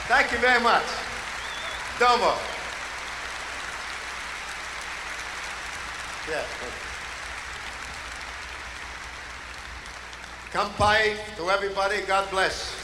Thank you very much. Domo. Yes. Kampai to everybody. God bless.